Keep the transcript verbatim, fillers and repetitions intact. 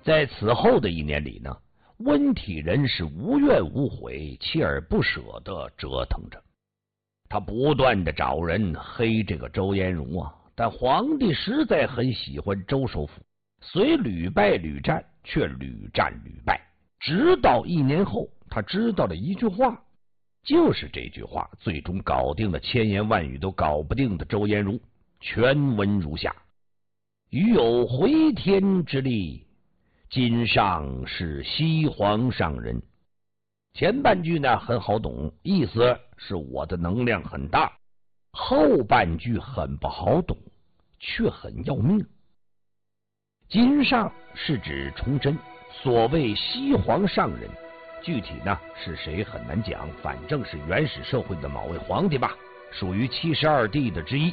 在此后的一年里呢，温体仁是无怨无悔、锲而不舍地折腾着。他不断的找人黑这个周延儒啊，但皇帝实在很喜欢周首辅，虽屡败屡战，却屡战屡败。直到一年后，他知道了一句话，就是这句话最终搞定了千言万语都搞不定的周延儒。全文如下：余有回天之力，今上是西皇上人。前半句呢很好懂，意思是我的能量很大。后半句很不好懂，却很要命。今上是指崇祯，所谓西皇上人，具体呢是谁很难讲，反正是原始社会的某位皇帝吧，属于七十二帝的之一。